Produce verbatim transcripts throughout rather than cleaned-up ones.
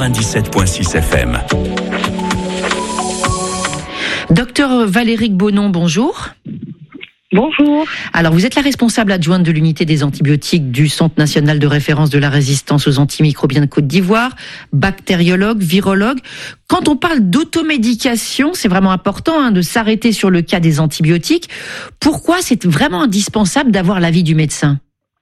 quatre-vingt-dix-sept virgule six F M. Docteur Valérique Bonon, bonjour. Bonjour. Alors, vous êtes la responsable adjointe de l'unité des antibiotiques du Centre national de référence de la résistance aux antimicrobiens de Côte d'Ivoire, bactériologue, virologue. Quand on parle d'automédication, c'est vraiment important hein, de s'arrêter sur le cas des antibiotiques. Pourquoi c'est vraiment indispensable d'avoir l'avis du médecin ?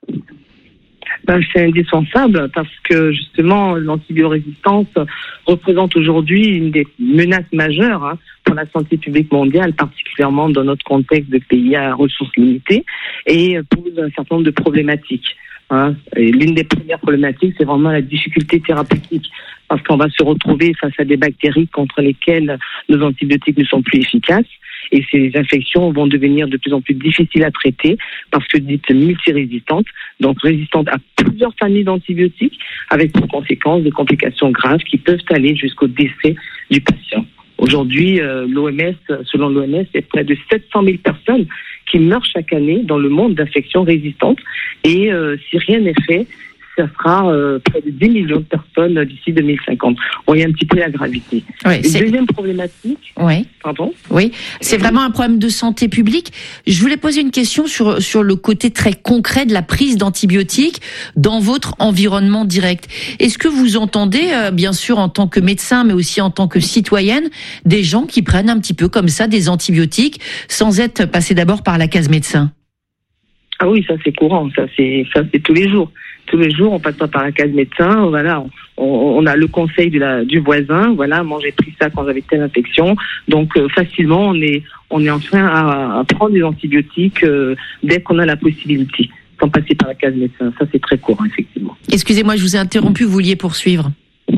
Ben, c'est indispensable parce que justement l'antibiorésistance représente aujourd'hui une des menaces majeures hein, pour la santé publique mondiale, particulièrement dans notre contexte de pays à ressources limitées, et pose un certain nombre de problématiques. Hein. Et l'une des premières problématiques, c'est vraiment la difficulté thérapeutique, parce qu'on va se retrouver face à des bactéries contre lesquelles nos antibiotiques ne sont plus efficaces. Et ces infections vont devenir de plus en plus difficiles à traiter parce que dites multirésistantes, donc résistantes à plusieurs familles d'antibiotiques, avec pour conséquence des complications graves qui peuvent aller jusqu'au décès du patient. Aujourd'hui, euh, l'O M S, selon l'O M S, il y a près de sept cent mille personnes qui meurent chaque année dans le monde d'infections résistantes. Et euh, si rien n'est fait, ça sera euh, près de dix millions de personnes d'ici deux mille cinquante. On voit un petit peu la gravité. Oui, Une deuxième problématique. Oui. Pardon. Oui, c'est vraiment un problème de santé publique. Je voulais poser une question sur sur le côté très concret de la prise d'antibiotiques dans votre environnement direct. Est-ce que vous entendez, euh, bien sûr, en tant que médecin, mais aussi en tant que citoyenne, des gens qui prennent un petit peu comme ça des antibiotiques sans être passés d'abord par la case médecin ? Ah oui, ça c'est courant, ça c'est ça c'est tous les jours. Tous les jours, on passe pas par la case médecin, voilà, on, on a le conseil de la, du voisin, voilà, moi j'ai pris ça quand j'avais telle infection, donc euh, facilement on est on est en train à, à prendre des antibiotiques euh, dès qu'on a la possibilité, sans passer par la case médecin. Ça c'est très courant effectivement. Excusez-moi, je vous ai interrompu, vous vouliez poursuivre.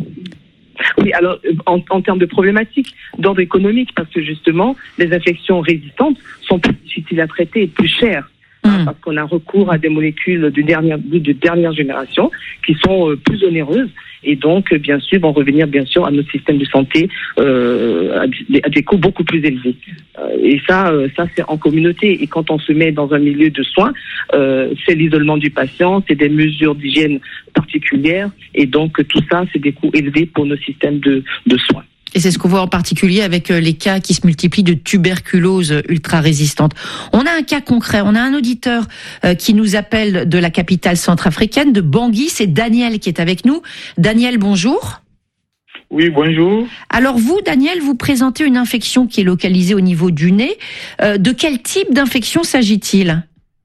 Oui, alors en, en termes de problématiques d'ordre économique, parce que justement les infections résistantes sont plus difficiles à traiter et plus chères. Mmh. Parce qu'on a recours à des molécules de dernière, de dernière génération qui sont euh, plus onéreuses et donc, bien sûr, vont revenir bien sûr à notre système de santé euh, à, des, à des coûts beaucoup plus élevés. Euh, et ça, euh, ça c'est en communauté. Et quand on se met dans un milieu de soins, euh, c'est l'isolement du patient, c'est des mesures d'hygiène particulières et donc tout ça, c'est des coûts élevés pour nos systèmes de, de soins. Et c'est ce qu'on voit en particulier avec les cas qui se multiplient de tuberculose ultra-résistante. On a un cas concret, on a un auditeur qui nous appelle de la capitale centrafricaine, de Bangui, c'est Daniel qui est avec nous. Daniel, bonjour. Oui, bonjour. Alors vous, Daniel, vous présentez une infection qui est localisée au niveau du nez. Euh, de quel type d'infection s'agit-il ?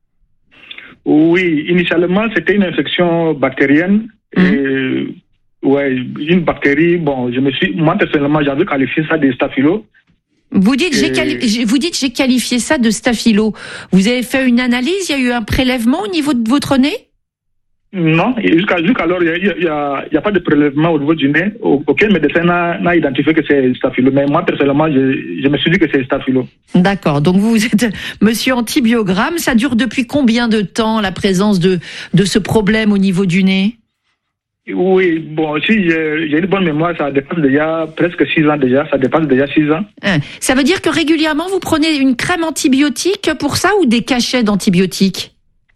Oui, initialement, c'était une infection bactérienne. Mmh. Et... Ouais, une bactérie, bon, je me suis, moi personnellement, j'avais qualifié ça de staphylo. Vous dites, et... j'ai quali... vous dites, j'ai qualifié ça de staphylo. Vous avez fait une analyse, il y a eu un prélèvement au niveau de votre nez ? Non, jusqu'à, jusqu'alors, il n'y a, y a, y a pas de prélèvement au niveau du nez. Aucun médecin n'a, n'a identifié que c'est staphylo. Mais moi, personnellement, je, je me suis dit que c'est staphylo. D'accord. Donc, vous êtes monsieur antibiogramme. Ça dure depuis combien de temps, la présence de, de ce problème au niveau du nez ? Oui, bon, si j'ai, j'ai une bonne mémoire, ça dépasse déjà presque six ans déjà, ça dépasse déjà six ans. Ça veut dire que régulièrement, vous prenez une crème antibiotique pour ça ou des cachets d'antibiotiques ?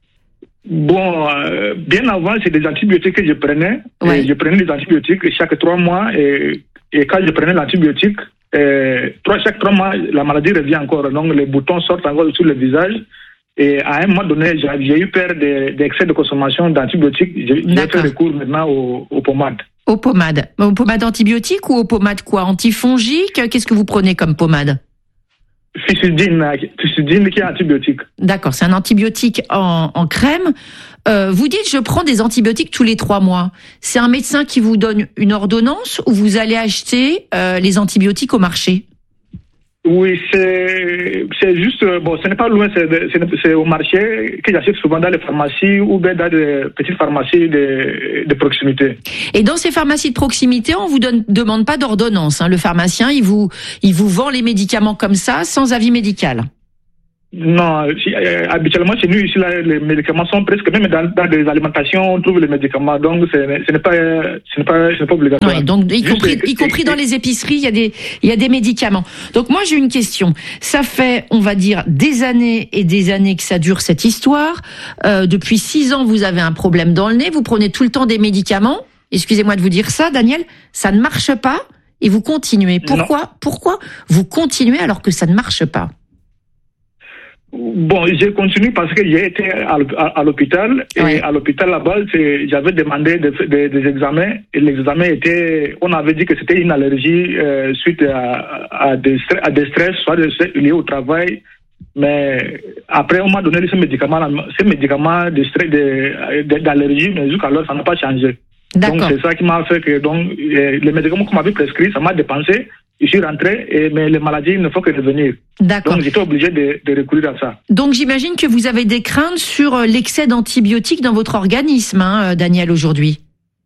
Bon, euh, bien avant, c'est des antibiotiques que je prenais. Ouais. Et je prenais des antibiotiques chaque trois mois et, et quand je prenais l'antibiotique, euh, trois, chaque trois mois, la maladie revient encore. Donc, les boutons sortent encore sur le visage. Et à un moment donné, j'ai, j'ai eu peur de, d'excès de consommation d'antibiotiques. J'ai, j'ai fait recours maintenant aux, aux pommades. Aux pommades. Aux pommades antibiotiques ou aux pommades quoi ? Antifongiques ? Qu'est-ce que vous prenez comme pommade ? Fusidine, fusidine qui est antibiotique. D'accord, c'est un antibiotique en, en crème. Euh, vous dites, je prends des antibiotiques tous les trois mois. C'est un médecin qui vous donne une ordonnance ou vous allez acheter euh, les antibiotiques au marché ? Oui, c'est, c'est juste, bon, ce n'est pas loin, c'est, c'est, c'est au marché que j'achète souvent dans les pharmacies ou bien dans des petites pharmacies de, de proximité. Et dans ces pharmacies de proximité, on vous donne, demande pas d'ordonnance, hein. Le pharmacien, il vous, il vous vend les médicaments comme ça, sans avis médical. Non, si, euh, habituellement chez nous ici là, les médicaments sont presque même dans, dans des alimentations on trouve les médicaments donc ce n'est, ce n'est pas ce n'est pas ce n'est pas obligatoire. Oui, donc y Juste compris que, y compris dans les épiceries, il y a des il y a des médicaments. Donc moi j'ai une question. Ça fait on va dire des années et des années que ça dure cette histoire. Euh, depuis six ans vous avez un problème dans le nez, vous prenez tout le temps des médicaments. excusez-moi de vous dire ça, Daniel, ça ne marche pas et vous continuez. Pourquoi, non. pourquoi vous continuez alors que ça ne marche pas? Bon, j'ai continué parce que j'ai été à, à, à l'hôpital et ouais. à l'hôpital là-bas, c'est, j'avais demandé des, des, des examens et l'examen était, on avait dit que c'était une allergie euh, suite à, à, des, à des stress, soit des stress liés au travail. Mais après, on m'a donné ces médicaments, ces médicaments de stress, de, de, d'allergie, mais jusqu'alors, ça n'a pas changé. D'accord. Donc, c'est ça qui m'a fait que, donc, les médicaments qu'on m'avait prescrits, ça m'a dépensé. Je suis rentré, et, mais les maladies ne font que devenir. D'accord. Donc, j'étais obligé de, de recourir à ça. Donc, j'imagine que vous avez des craintes sur l'excès d'antibiotiques dans votre organisme, hein, Daniel, aujourd'hui.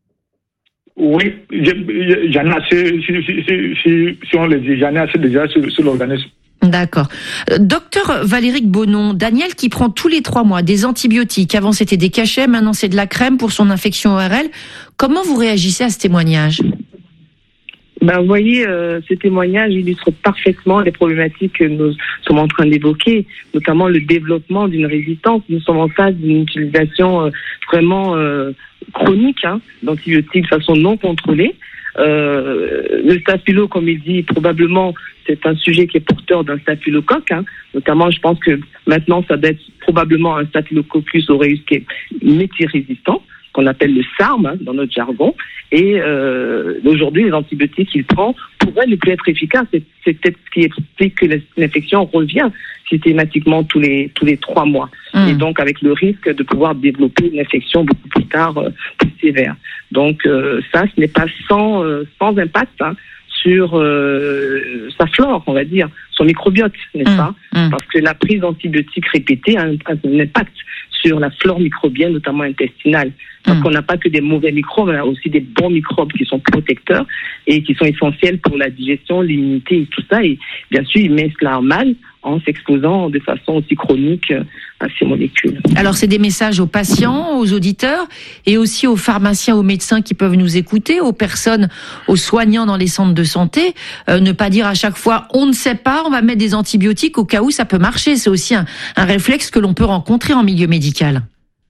Oui, j'en ai assez, si, si, si, si, si on le dit, j'en ai assez déjà sur, sur l'organisme. D'accord. Docteur Valéric Bonon, Daniel qui prend tous les trois mois des antibiotiques. Avant, c'était des cachets, maintenant, c'est de la crème pour son infection O R L. Comment vous réagissez à ce témoignage ? Ben, vous voyez, euh, ce témoignage illustre parfaitement les problématiques que nous sommes en train d'évoquer, notamment le développement d'une résistance. Nous sommes en phase d'une utilisation euh, vraiment euh, chronique hein, d'antibiotiques de façon non contrôlée. Euh, le staphylo, comme il dit, probablement, c'est un sujet qui est porteur d'un staphylocoque. Hein. Notamment, je pense que maintenant, ça doit être probablement un staphylococcus aureus qui est multirésistant, qu'on appelle le SARM hein, dans notre jargon. Et euh, aujourd'hui, les antibiotiques qu'il prend pourraient ne plus être efficaces. C'est, c'est peut-être ce qui explique que l'infection revient systématiquement tous les tous les trois mois. Mmh. Et donc, avec le risque de pouvoir développer une infection beaucoup plus tard, euh, plus sévère. Donc, euh, ça, ce n'est pas sans euh, sans impact hein, sur euh, sa flore, on va dire, son microbiote, n'est-ce mmh. pas mmh. Parce que la prise d'antibiotiques répétée a un, un impact sur la flore microbienne, notamment intestinale. Parce mmh. qu'on n'a pas que des mauvais microbes, on a aussi des bons microbes qui sont protecteurs et qui sont essentiels pour la digestion, l'immunité et tout ça. Et bien sûr, ils mettent cela en mal en s'exposant de façon aussi chronique à ces molécules. Alors, c'est des messages aux patients, aux auditeurs et aussi aux pharmaciens, aux médecins qui peuvent nous écouter, aux personnes, aux soignants dans les centres de santé. Euh, ne pas dire à chaque fois, on ne sait pas, on va mettre des antibiotiques au cas où ça peut marcher. C'est aussi un, un réflexe que l'on peut rencontrer en milieu médical.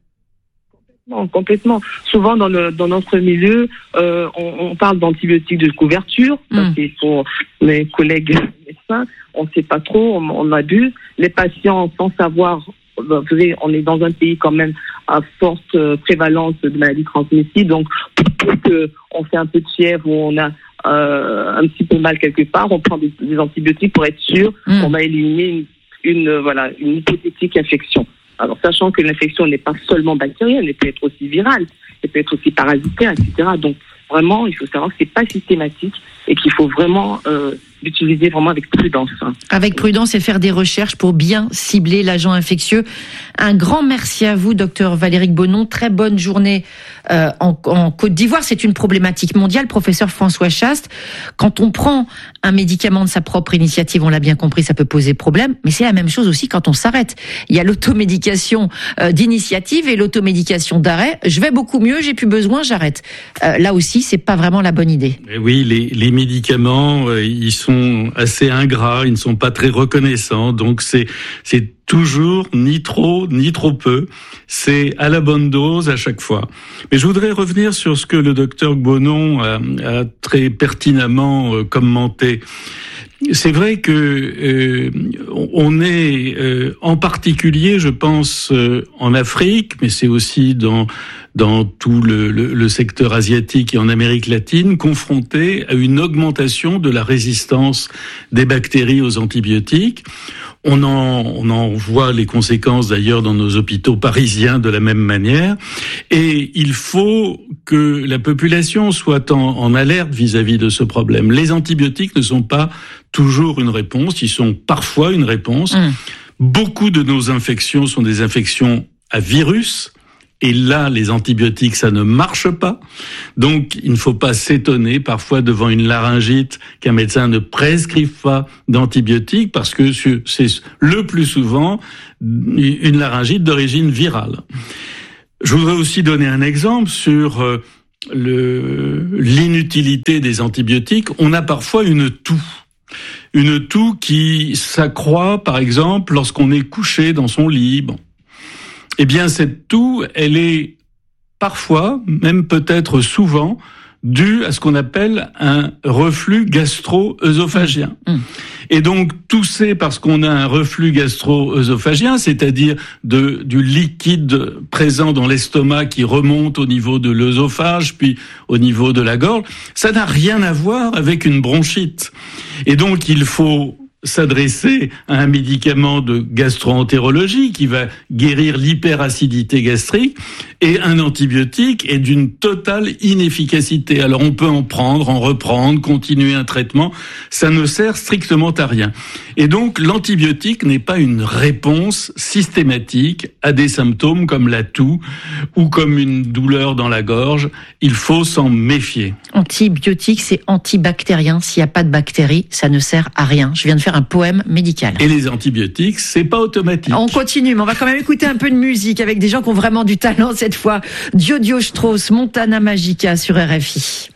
Non, complètement. Souvent dans le dans notre milieu, euh, on, on parle d'antibiotiques de couverture. Mmh. Ça, c'est pour mes collègues médecins. On ne sait pas trop, on, on abuse. Les patients, sans savoir, vous savez, on est dans un pays quand même à forte prévalence de maladies transmissibles. Donc, pour que on fait un peu de fièvre ou on a euh, un petit peu mal quelque part, on prend des, des antibiotiques pour être sûr mmh. qu'on va éliminer une, une voilà une hypothétique infection. Alors, sachant que l'infection n'est pas seulement bactérienne, elle peut être aussi virale, elle peut être aussi parasitaire, et cetera. Donc, vraiment, il faut savoir que c'est pas systématique et qu'il faut vraiment euh, l'utiliser vraiment avec prudence. Hein. Avec prudence et faire des recherches pour bien cibler l'agent infectieux. Un grand merci à vous, docteur Valéric Bonon. Très bonne journée euh, en, en Côte d'Ivoire. C'est une problématique mondiale, professeur François Chaste. Quand on prend un médicament de sa propre initiative, on l'a bien compris, ça peut poser problème. Mais c'est la même chose aussi quand on s'arrête. Il y a l'automédication euh, d'initiative et l'automédication d'arrêt. Je vais beaucoup mieux, j'ai plus besoin, j'arrête. Euh, là aussi, c'est pas vraiment la bonne idée. Oui, les, les médicaments, euh, ils sont assez ingrats, ils ne sont pas très reconnaissants. Donc c'est c'est toujours ni trop ni trop peu. C'est à la bonne dose à chaque fois. Mais je voudrais revenir sur ce que le docteur Bonon a, a très pertinemment euh, commenté. C'est vrai que euh, on est euh, en particulier, je pense, euh, en Afrique, mais c'est aussi dans dans tout le, le, le secteur asiatique et en Amérique latine, confronté à une augmentation de la résistance des bactéries aux antibiotiques. On en, on en voit les conséquences d'ailleurs dans nos hôpitaux parisiens de la même manière. Et il faut que la population soit en, en alerte vis-à-vis de ce problème. Les antibiotiques ne sont pas toujours une réponse, ils sont parfois une réponse. Mmh. Beaucoup de nos infections sont des infections à virus. Et là, les antibiotiques, ça ne marche pas. Donc, il ne faut pas s'étonner parfois devant une laryngite qu'un médecin ne prescrive pas d'antibiotiques parce que c'est le plus souvent une laryngite d'origine virale. Je voudrais aussi donner un exemple sur le, l'inutilité des antibiotiques. On a parfois une toux. Une toux qui s'accroît, par exemple, lorsqu'on est couché dans son lit. Bon. Eh bien, cette toux, elle est parfois, même peut-être souvent, dû à ce qu'on appelle un reflux gastro-œsophagien. Mmh. Et donc, tousser parce qu'on a un reflux gastro-œsophagien, c'est-à-dire de, du liquide présent dans l'estomac qui remonte au niveau de l'œsophage, puis au niveau de la gorge, ça n'a rien à voir avec une bronchite. Et donc, il faut s'adresser à un médicament de gastro-entérologie qui va guérir l'hyperacidité gastrique, et un antibiotique est d'une totale inefficacité. Alors on peut en prendre, en reprendre, continuer un traitement, ça ne sert strictement à rien. Et donc l'antibiotique n'est pas une réponse systématique à des symptômes comme la toux ou comme une douleur dans la gorge. Il faut s'en méfier. Antibiotique, c'est antibactérien. S'il n'y a pas de bactéries, ça ne sert à rien. Je viens de faire un poème médical. Et les antibiotiques, c'est pas automatique. On continue, mais on va quand même écouter un peu de musique avec des gens qui ont vraiment du talent cette fois. Dio Dio Strauss, Montana Magica sur R F I.